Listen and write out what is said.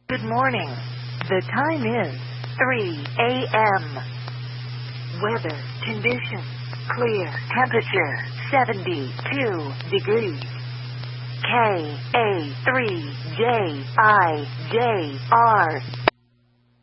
Good morning. The time is 3 a.m. Weather conditions clear. Temperature 72 degrees. KA3JIJR